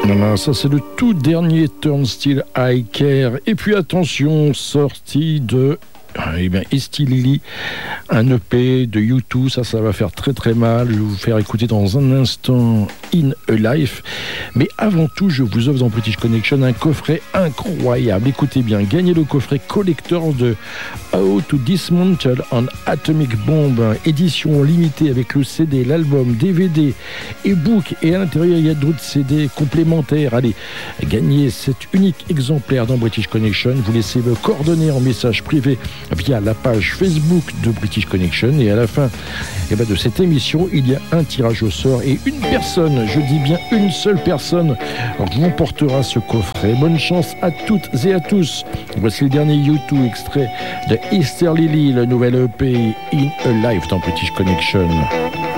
Voilà, ça c'est le tout dernier Turnstile I Care. Et puis attention, sortie de Easty Lily, un EP de U2, ça va faire très très mal. Je vais vous faire écouter dans un instant In a Life. Mais avant tout, je vous offre dans British Connection un coffret incroyable. Écoutez bien, gagnez le coffret collector de How to Dismantle an Atomic Bomb, édition limitée avec le CD, l'album, DVD, e-book, et à l'intérieur il y a d'autres CD complémentaires. Allez, gagnez cet unique exemplaire dans British Connection. Vous laissez vos coordonnées en message privé via la page Facebook de British Connection, et à la fin de cette émission, il y a un tirage au sort et une personne, je dis bien une seule personne, remportera ce coffret. Bonne chance à toutes et à tous. Voici le dernier U2 extrait de Easter Lily, le nouvel EP In a Life dans British Connection.